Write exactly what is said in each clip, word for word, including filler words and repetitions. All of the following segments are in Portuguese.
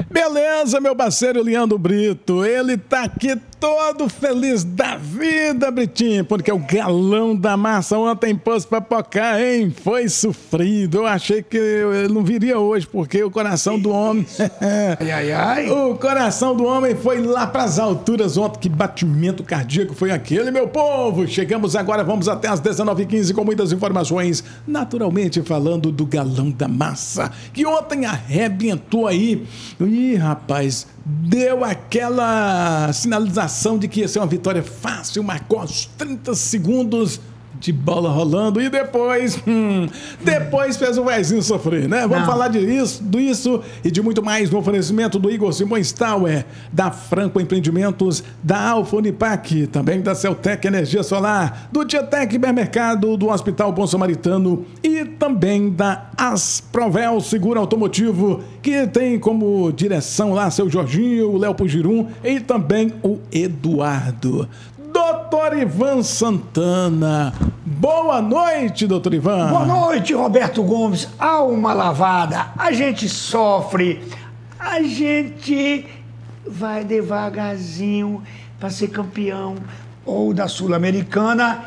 Beleza, meu parceiro Leandro Brito, ele tá aqui todo feliz da vida, Britinho, porque o galão da massa ontem pôs pra pocar, hein? Foi sofrido, eu achei que ele não viria hoje, porque o coração do homem... Ai, ai, ai. O coração do homem foi lá pras alturas ontem, que batimento cardíaco foi aquele, meu povo? Chegamos agora, vamos até às dezenove e quinze com muitas informações, naturalmente falando do galão da massa, que ontem arrebentou aí. Ih, rapaz, deu aquela sinalização de que ia ser uma vitória fácil, marcou aos trinta segundos de bola rolando e depois, hum, depois fez o Vezinho sofrer, né? Vamos Não. falar disso, disso e de muito mais no oferecimento do Igor Simões Tower, da Franco Empreendimentos, da Alfa Unipac, também da Celtec Energia Solar, do Tietec Hipermercado, do Hospital Bom Samaritano e também da Asprovel Seguro Automotivo, que tem como direção lá seu Jorginho, o Léo Pugirum e também o Eduardo. Doutor Ivan Santana. Boa noite, doutor Ivan. Boa noite, Roberto Gomes. Alma lavada. A gente sofre, a gente vai devagarzinho para ser campeão ou da Sul-Americana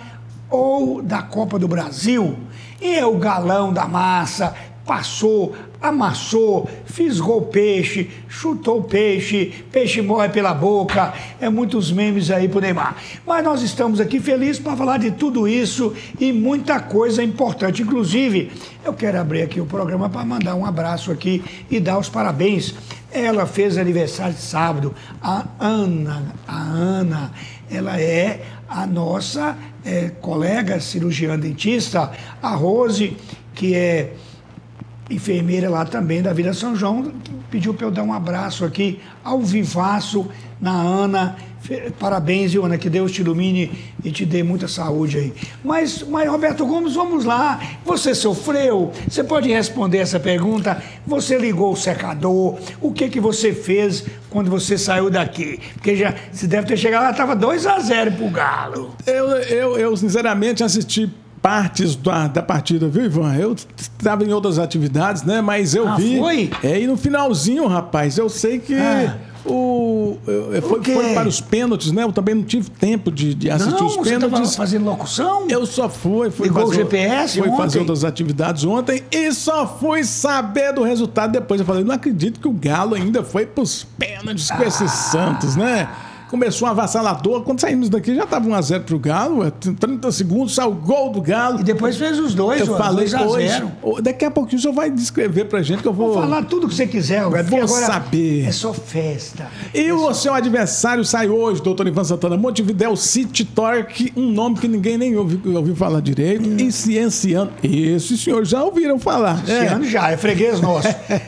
ou da Copa do Brasil. E é o galão da massa, passou, amassou, fisgou o peixe, chutou o peixe, peixe morre pela boca, é muitos memes aí pro Neymar. Mas nós estamos aqui felizes para falar de tudo isso e muita coisa importante. Inclusive, eu quero abrir aqui o programa para mandar um abraço aqui e dar os parabéns. Ela fez aniversário de sábado, a Ana, a Ana, ela é a nossa é, colega cirurgiã dentista, a Rose, que é enfermeira lá também da Vila São João, pediu para eu dar um abraço aqui ao vivaço na Ana. Parabéns, Ana, que Deus te ilumine e te dê muita saúde aí. Mas, mas, Roberto Gomes, vamos lá. Você sofreu? Você pode responder essa pergunta? Você ligou o secador? O que que você fez quando você saiu daqui? Porque já, você deve ter chegado lá, estava dois a zero pro Galo. Eu, eu, eu sinceramente, assisti partes da, da partida, viu, Ivan? Eu estava em outras atividades, né? Mas eu ah, vi. Foi? É, e no finalzinho, rapaz, eu sei que ah. o, eu, foi, foi para os pênaltis, né? Eu também não tive tempo de, de assistir não, os pênaltis. Você estava fazendo locução? Eu só fui. fui Ligou fazer, o G P S Fui ontem? fazer outras atividades ontem e só fui saber do resultado depois. Eu falei, não acredito que o Galo ainda foi para os pênaltis ah. com esses Santos, né? Começou um avassalador. Quando saímos daqui já estava um a zero pro Galo. trinta segundos, saiu o gol do Galo. E depois fez os dois, eu ó, falei dois a zero. Hoje, daqui a pouquinho o senhor vai descrever pra gente que eu vou... Vou falar tudo que você quiser, Roberto. Vou saber. É só festa. E é o só... seu adversário sai hoje, doutor Ivan Santana. Montevidéu City Torque, um nome que ninguém nem ouviu, ouviu falar direito. Hum. E Cienciano. Esse senhor já ouviram falar. Cienciano é. já, é freguês nosso.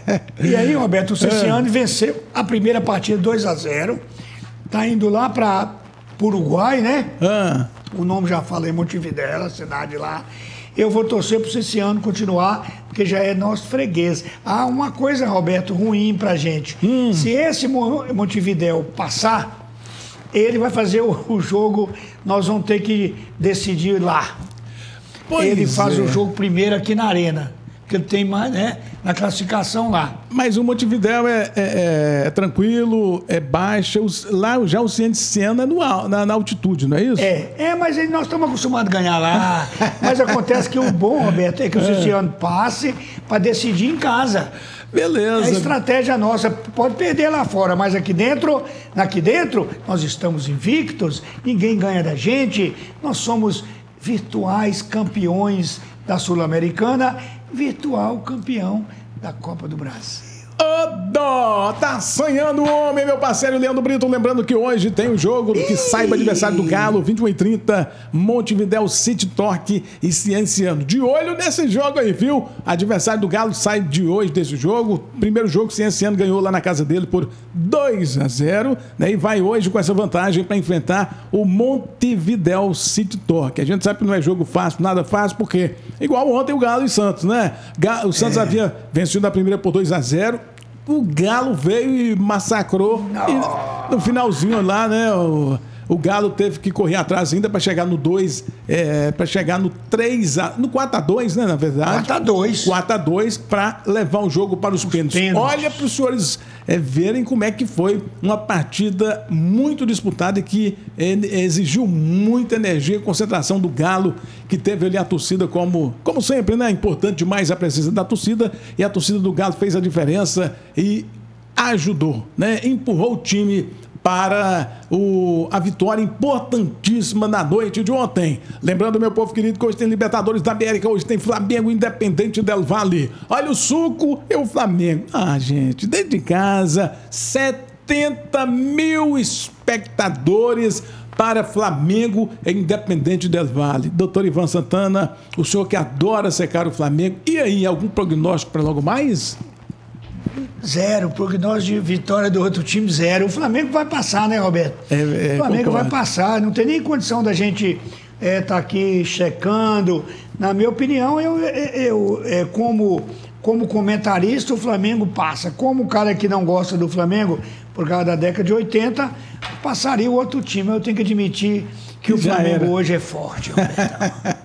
E aí, Roberto, o Cienciano é. venceu a primeira partida dois a zero. Tá indo lá para Uruguai, né? Ah. O nome já falei, Montevidéu, a cidade lá. Eu vou torcer para esse ano continuar, porque já é nosso freguês. Há uma coisa, Roberto, ruim pra gente. Hum. Se esse Montevidéu passar, ele vai fazer o, o jogo, nós vamos ter que decidir lá. Pois ele faz é. o jogo primeiro aqui na Arena. Que ele tem mais, né, na classificação lá. Mas o Montevidéu é, é, é tranquilo, é baixo. Os, lá já o Cienciano é no, na, na altitude, não é isso? É, é mas nós estamos acostumados a ganhar lá. Mas acontece que o bom, Roberto, é que o Cienciano passe para decidir em casa. Beleza. É a estratégia nossa. Pode perder lá fora, mas aqui dentro, aqui dentro, nós estamos invictos, ninguém ganha da gente. Nós somos virtuais campeões da Sul-Americana, virtual campeão da Copa do Brasil. Ô, dó! Tá sonhando o homem, meu parceiro Leandro Brito. Lembrando que hoje tem o jogo do que saiba aniversário do Galo, vinte e um e trinta, Montevidéu City Torque e Cienciano. De olho nesse jogo aí, viu? Adversário do Galo sai de hoje desse jogo. Primeiro jogo, Cienciano ganhou lá na casa dele por dois a zero, né? E vai hoje com essa vantagem para enfrentar o Montevidéu City Torque. A gente sabe que não é jogo fácil, nada fácil, porque igual ontem o Galo e Santos, né? O Santos é. havia vencido a primeira por dois a zero. O Galo veio e massacrou. E no finalzinho lá, né? O, o Galo teve que correr atrás ainda para chegar no dois, é, para chegar no três a, no quatro a dois, né, na verdade. quatro a dois. quatro a dois para levar o jogo para os, os pênaltis. pênaltis. Olha para os senhores é, verem como é que foi uma partida muito disputada e que é, exigiu muita energia e concentração do Galo, que teve ali a torcida como, como sempre, né? Importante demais a presença da torcida, e a torcida do Galo fez a diferença e ajudou, né? Empurrou o time para o, a vitória importantíssima na noite de ontem. Lembrando, meu povo querido, que hoje tem Libertadores da América, hoje tem Flamengo Independente del Valle. Olha o suco e o Flamengo. Ah, gente, dentro de casa, setenta mil espectadores para Flamengo e Independente del Valle. Doutor Ivan Santana, o senhor que adora secar o Flamengo, e aí, algum prognóstico para logo mais? Zero, prognóstico de vitória do outro time, zero. O Flamengo vai passar, né, Roberto? É, é, o Flamengo concordo. vai passar, não tem nem condição da gente estar é, tá aqui checando. Na minha opinião, eu, eu, eu como, como comentarista, o Flamengo passa. Como o cara que não gosta do Flamengo, por causa da década de oitenta, passaria o outro time. Eu tenho que admitir que o Já Flamengo era. hoje é forte, Roberto.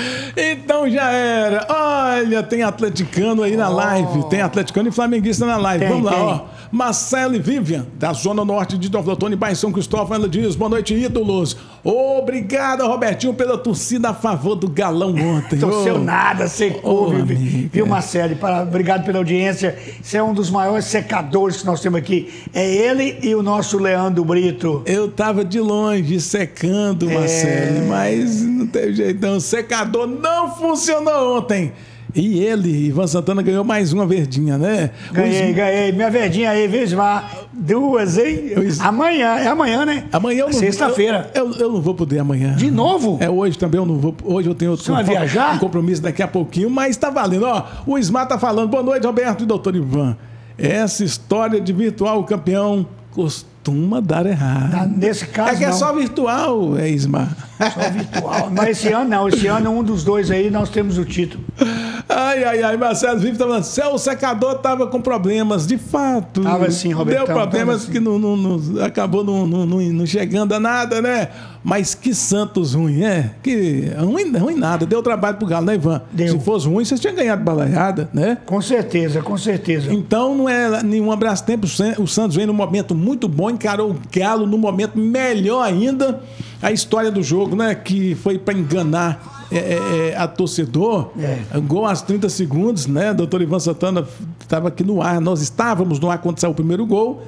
Então já era. Olha, tem atleticano aí na Oh. live. Tem atleticano e flamenguista na live. Tem, Vamos lá, tem. ó. Marcelo e Vivian, da Zona Norte de Dom Flotone, bairro São Cristóvão, ela diz: boa noite, ídolos. Obrigado, Robertinho, pela torcida a favor do Galão ontem. Torceu Ô. nada, secou, Ô, viu, amiga. viu, Marcelo? Para- Obrigado pela audiência. Você é um dos maiores secadores que nós temos aqui. É ele e o nosso Leandro Brito. Eu tava de longe secando, É. Marcelo, mas não teve jeito não. O secador não funcionou ontem. E ele, Ivan Santana, ganhou mais uma verdinha, né? Ganhei, Os- ganhei. Minha verdinha aí, viu, Ismar? Duas, hein? Os- Amanhã, é amanhã, né? Amanhã eu não Sexta-feira. Eu, eu, eu não vou poder amanhã. De novo? É, hoje também eu não vou. Hoje eu tenho outro Você vai viajar? um compromisso daqui a pouquinho, mas tá valendo. Ó, o Ismar tá falando. Boa noite, Roberto e doutor Ivan. Essa história de virtual campeão costuma dar errado. Tá, nesse caso, é que é não. só virtual, é Ismar. Só virtual. Mas esse ano não. Esse ano, um dos dois aí, nós temos o título. Ai, ai, ai, Marcelo Vive tá falando, seu secador tava com problemas, de fato. Tava sim, Robertão, Deu problemas tava sim. que não, não- não- acabou não, não- não- não chegando a nada, né? Mas que Santos ruim, é? Que ruim, ruim nada, deu trabalho pro Galo, né, Ivan? Deu. Se fosse ruim, vocês tinham ganhado balaiada, né? Com certeza, com certeza. Então não é nenhum abraço tempo. O Santos vem num momento muito bom, encarou o Galo num momento melhor ainda. A história do jogo, né? Que foi para enganar é, é, é, a torcedor. É. Gol aos trinta segundos, né? Doutor Ivan Santana estava aqui no ar. Nós estávamos no ar quando saiu o primeiro gol.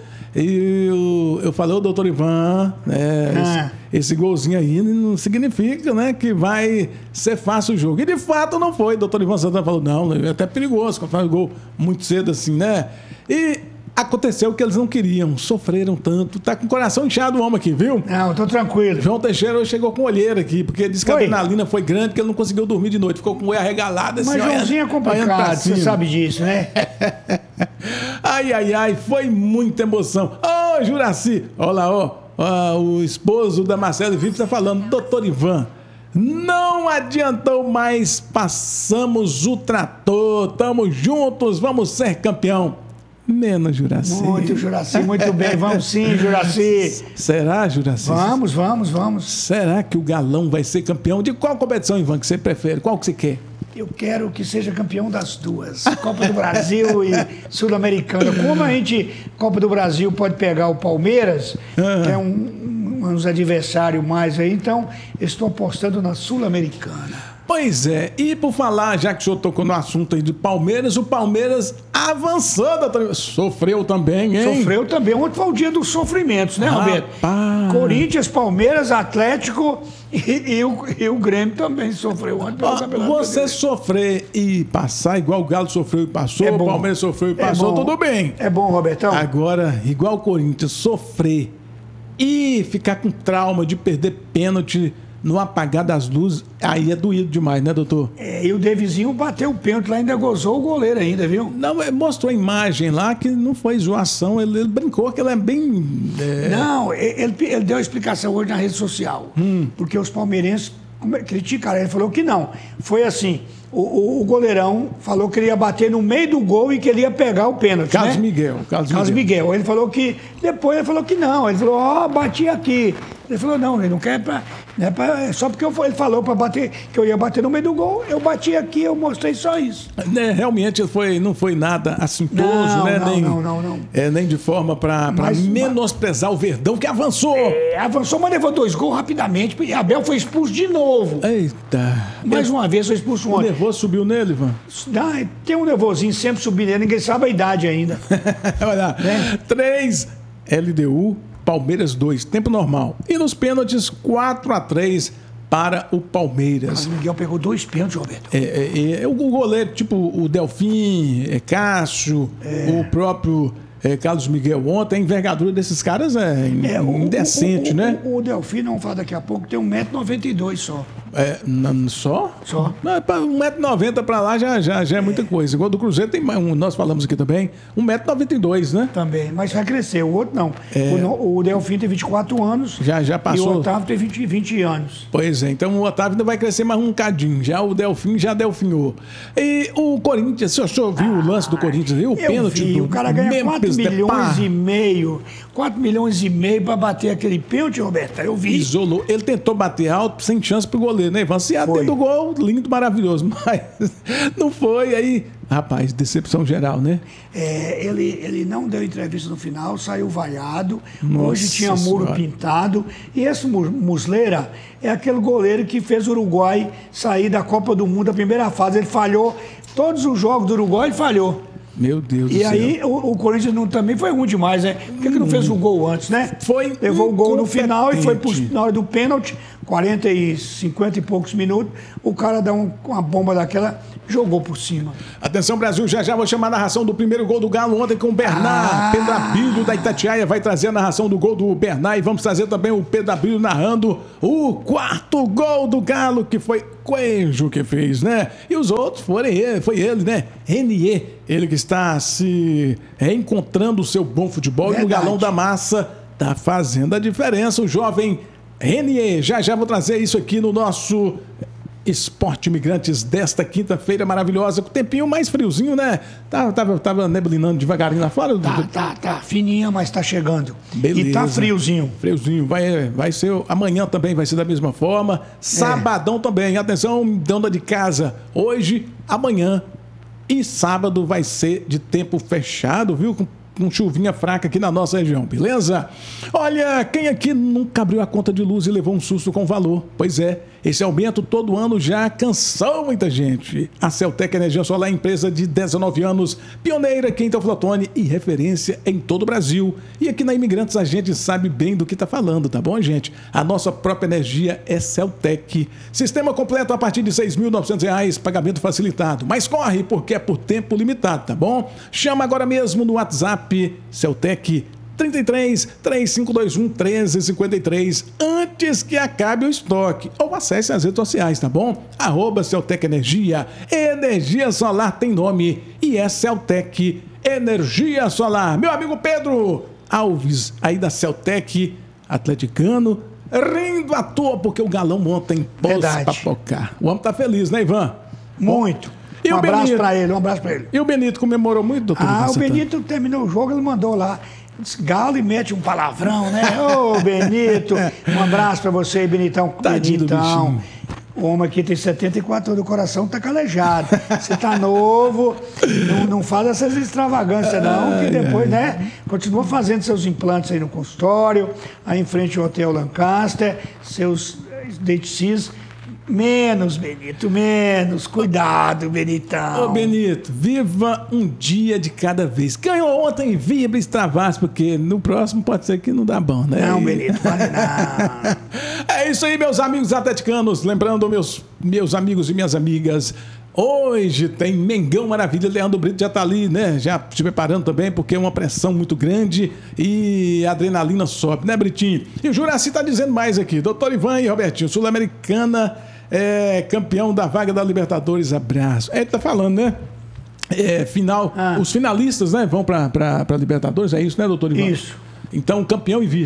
E eu, eu falei, ô doutor Ivan, né, Ah. esse, esse golzinho aí não significa, né, que vai ser fácil o jogo. E de fato não foi. Doutor Ivan Santana falou, não, é até perigoso quando faz o gol muito cedo assim, né? E aconteceu o que eles não queriam, sofreram tanto. Tá com o coração inchado o homem aqui, viu? Não, tô tranquilo. João Teixeira hoje chegou com olheira aqui, porque disse que a Foi. adrenalina foi grande, que ele não conseguiu dormir de noite. Ficou com o olho arregalado assim. Mas olhando- Joãozinho é olhando complicado, pra você cima. sabe disso, né? Ai, ai, ai, foi muita emoção. Ô, Juraci, olha lá, ó, ó, o esposo da Marcela Vive está falando, doutor Ivan, não adiantou mais, passamos o trator, estamos juntos, vamos ser campeão. Menos Juraci. Muito, Juraci, muito bem. Vamos sim, Juraci. Será, Juraci? Vamos, vamos, vamos. Será que o Galão vai ser campeão? De qual competição, Ivan, que você prefere? Qual que você quer? Eu quero que seja campeão das duas, Copa do Brasil e Sul-Americana. Como a gente, Copa do Brasil, pode pegar o Palmeiras, que é um, um, uns adversários mais aí, então eu estou apostando na Sul-Americana. Pois é, e por falar, já que o senhor tocou no assunto aí de Palmeiras, o Palmeiras avançou, doutor. Sofreu também, hein? Sofreu também. Ontem foi o dia dos sofrimentos, né, Roberto? Rapaz. Corinthians, Palmeiras, Atlético e, e o, e o Grêmio também sofreu ontem pelo Ó, Campeonato você Brasileiro. sofrer e passar igual o Galo sofreu e passou, É o bom. Palmeiras sofreu e É passou, bom. tudo bem. É bom, Robertão? Agora, igual o Corinthians, sofrer e ficar com trauma de perder pênalti no apagar das luzes, aí é doído demais, né, doutor? É, e o Devizinho bateu o pênalti lá, ainda gozou o goleiro ainda, viu? Não, é, mostrou a imagem lá que não foi zoação, ele, ele brincou que ela é bem... é, Não, ele, ele deu a explicação hoje na rede social. Hum. Porque os palmeirenses come- criticaram. Ele falou que não. Foi assim: o, o, o goleirão falou que ele ia bater no meio do gol e que ele ia pegar o pênalti, Carlos né? Miguel. Carlos, Carlos Miguel. Miguel. Ele falou que... Depois ele falou que não. Ele falou, ó, oh, bati aqui. Ele falou, não, ele não quer pra... Né, pra só porque eu, ele falou para bater, que eu ia bater no meio do gol, eu bati aqui, eu mostrei só isso. É, realmente foi, não foi nada assintoso, não, né? Não, nem, não, não, não. É, nem de forma para menosprezar o Verdão, que avançou. É, avançou, mas levou dois gols rapidamente. E Abel foi expulso de novo. Eita. Mais uma vez foi expulso ontem. O nervoso subiu nele, Ivan? Ah, tem um nervosinho sempre subindo nele, ninguém sabe a idade ainda. Olha, né? três L D U, Palmeiras dois, tempo normal. E nos pênaltis, quatro a três para o Palmeiras. O Miguel pegou dois pênaltis, Roberto. É, é, é, o goleiro, tipo o Delfim, é, Cássio, é. o próprio é, Carlos Miguel ontem, a envergadura desses caras é, é indecente, o, o, né? O, o Delfim, não fala daqui a pouco, tem um metro e noventa e dois só. É, não, só? Só. um metro e noventa para lá já, já, já é muita coisa. Igual do Cruzeiro tem mais um, nós falamos aqui também, um metro e noventa e dois, né? Também, mas vai crescer. O outro não. É... O, o Delfim tem vinte e quatro anos. Já, já passou. E o Otávio tem vinte, vinte anos. Pois é, então o Otávio ainda vai crescer mais um cadinho. Já o Delfim já delfinhou. E o Corinthians, o senhor viu o lance do Corinthians aí? O Eu pênalti vi, do o cara ganha quatro milhões Depay. e meio. quatro milhões e meio para bater aquele pênalti, Roberto. Eu vi. Isolou. Ele tentou bater alto, sem chance pro goleiro, né, Ivan? Se atende do gol, lindo, maravilhoso. Mas não foi. Aí, rapaz, decepção geral, né? É, ele, ele não deu entrevista no final, saiu vaiado. Nossa Hoje tinha muro senhora. pintado. E esse Muslera é aquele goleiro que fez o Uruguai sair da Copa do Mundo, a primeira fase. Ele falhou. Todos os jogos do Uruguai ele falhou. Meu Deus do E céu. aí o, o Corinthians não, também foi ruim demais, né? Por que, que não fez o gol antes, né? Foi Levou o gol no final e foi pro, incompetente. na hora do pênalti, quarenta e cinquenta e poucos minutos, o cara dá um, uma bomba daquela, jogou por cima. Atenção, Brasil, já já vou chamar a narração do primeiro gol do Galo ontem com o Bernard. Ah. Pedro Abílio da Itatiaia vai trazer a narração do gol do Bernard e vamos trazer também o Pedro Abílio narrando o quarto gol do Galo, que foi Coelho que fez, né? E os outros foram ele, foi ele, né? Renier, ele que está se reencontrando o seu bom futebol. Verdade. E o Galão da Massa tá fazendo a diferença. O jovem Renier, já já vou trazer isso aqui no nosso Esporte Imigrantes desta quinta-feira maravilhosa, com o tempinho mais friozinho, né? Tava, tava, tava neblinando devagarinho lá fora. Tá, tá, tá. Fininha, mas tá chegando. Beleza. E tá friozinho. Friozinho. Vai, vai ser. Amanhã também vai ser da mesma forma. Sabadão também. Atenção, dona de casa. Hoje, amanhã e sábado vai ser de tempo fechado, viu? Com com chuvinha fraca aqui na nossa região, beleza? Olha, quem aqui nunca abriu a conta de luz e levou um susto com valor? Pois é, esse aumento todo ano já cansou muita gente. A Celtec Energia Solar é empresa de dezenove anos, pioneira aqui em Teoflotone e referência em todo o Brasil. E aqui na Imigrantes a gente sabe bem do que está falando, tá bom, gente? A nossa própria energia é Celtec. Sistema completo a partir de seis mil e novecentos reais, pagamento facilitado. Mas corre, porque é por tempo limitado, tá bom? Chama agora mesmo no WhatsApp Celtec trinta e três, três cinco dois um, um três cinco três antes que acabe o estoque. Ou acesse as redes sociais, tá bom? Arroba Celtec Energia. Energia solar tem nome e é Celtec Energia Solar. Meu amigo Pedro Alves, aí da Celtec, atleticano, rindo à toa porque o Galão ontem pôs papocar. O homem tá feliz, né, Ivan? Muito. E um o abraço Benito? pra ele, um abraço pra ele. E o Benito comemorou muito, doutor? Ah, Ivan o Santana? Benito terminou o jogo, ele mandou lá. Diz Galo e mete um palavrão, né? Ô, Benito, um abraço pra você, Benitão. Tadinho do Benitão. bichinho. O homem aqui tem setenta e quatro anos, o coração tá calejado. Você tá novo, não, não faz essas extravagâncias, não, que depois, né? Continua fazendo seus implantes aí no consultório, aí em frente ao Hotel Lancaster, seus denticis. Menos, Benito, menos. Cuidado, Benitão. Ô, Benito, viva um dia de cada vez. Ganhou ontem, vibra e extravase, porque no próximo pode ser que não dá bom, né? Não, Benito, vale não. É isso aí, meus amigos atleticanos. Lembrando, meus, meus amigos e minhas amigas, hoje tem Mengão Maravilha. Leandro Brito já tá ali, né? Já se preparando também, porque é uma pressão muito grande e a adrenalina sobe, né, Britinho? E o Juraci tá dizendo mais aqui. Doutor Ivan e Robertinho, Sul-Americana, é, campeão da vaga da Libertadores, abraço. É, ele tá falando, né? É, final, Ah. os finalistas, né, vão pra, pra, pra Libertadores, é isso, né, doutor Ivan? Isso. Então, campeão e vice.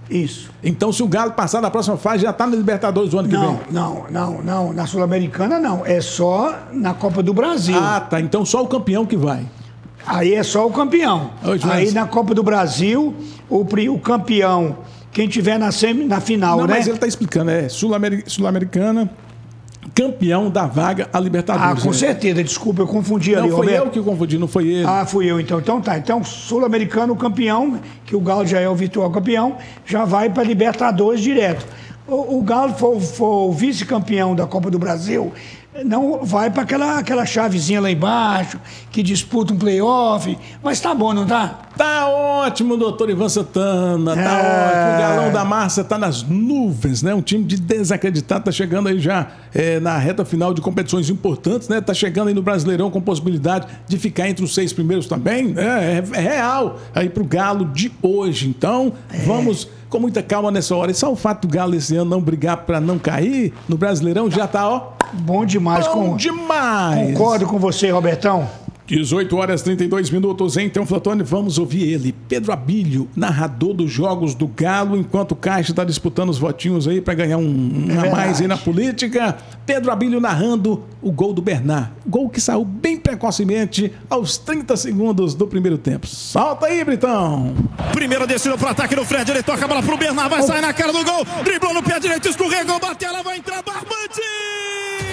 Isso. Então, se o Galo passar na próxima fase, já está na Libertadores do ano que não, vem? Não, não, não. Na Sul-Americana, não. É só na Copa do Brasil. Ah, tá. Então, só o campeão que vai. Aí é só o campeão. Hoje, Aí mas... na Copa do Brasil, o, o campeão, quem tiver na, semi, na final, não, né? Mas ele está explicando, é Sul-Americana, campeão da vaga a Libertadores. Ah, com né? certeza. Desculpa, eu confundi não, ali, foi Roberto. eu que confundi, não foi ele. Ah, fui eu então. Então tá. Então, Sul-Americano campeão, que o Galo já é o virtual campeão, já vai para Libertadores direto. O, o Galo for, for o vice-campeão da Copa do Brasil, não vai para aquela, aquela chavezinha lá embaixo, que disputa um playoff. Mas tá bom, não tá? Tá ótimo, doutor Ivan Santana. Tá É... ótimo. O Galão da Márcia tá nas nuvens, né? Um time de desacreditado tá chegando aí já é, na reta final de competições importantes, né? Tá chegando aí no Brasileirão com possibilidade de ficar entre os seis primeiros também. Né? É, é real aí pro Galo de hoje. Então, é. vamos com muita calma nessa hora. E só o fato do Galo esse ano não brigar para não cair no Brasileirão já tá, ó. Bom demais. Bom com... demais. Concordo com você, Robertão. dezoito horas e trinta e dois minutos em Teoflotone, vamos ouvir ele, Pedro Abílio, narrador dos jogos do Galo, enquanto o Caixa está disputando os votinhos aí para ganhar um, um é a mais aí na política. Pedro Abílio narrando o gol do Bernard, gol que saiu bem precocemente aos trinta segundos do primeiro tempo. Solta aí, Britão! Primeira descida para ataque no Fred, ele toca a bola pro Bernard, vai sair na cara do gol, driblou no pé direito, escorregou, bateu, ela vai entrar.